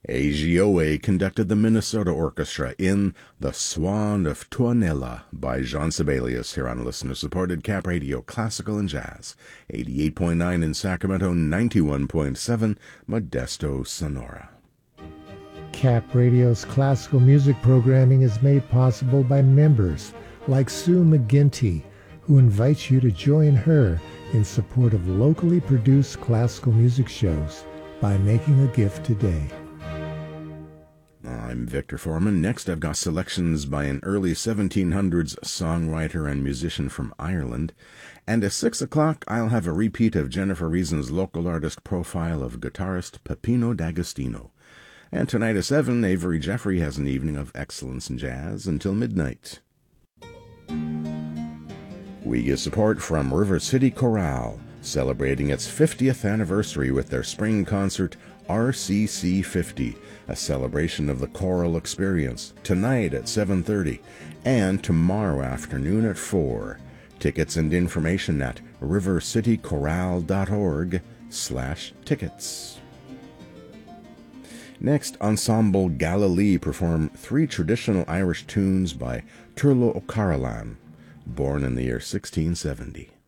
AGOA conducted the Minnesota Orchestra in The Swan of Tuonela by Jean Sibelius here on listener-supported Cap Radio Classical and Jazz, 88.9 in Sacramento, 91.7 Modesto, Sonora. Cap Radio's classical music programming is made possible by members like Sue McGinty, who invites you to join her in support of locally produced classical music shows by making a gift today. I'm Victor Foreman. Next, I've got selections by an early 1700s songwriter and musician from Ireland. And at 6 o'clock, I'll have a repeat of Jennifer Reason's local artist profile of guitarist Peppino D'Agostino. And tonight at 7, Avery Jeffrey has an evening of excellence in jazz until midnight. We get support from River City Chorale, celebrating its 50th anniversary with their spring concert, RCC 50, a celebration of the choral experience, tonight at 7:30 and tomorrow afternoon at 4. Tickets and information at rivercitychorale.org/tickets. Next, Ensemble Galilee perform 3 traditional Irish tunes by Turlo O'Carolan, born in the year 1670.